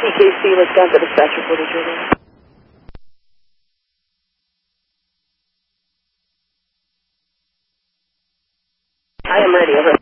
TKC, Wisconsin dispatcher, what is your name? I am ready, over.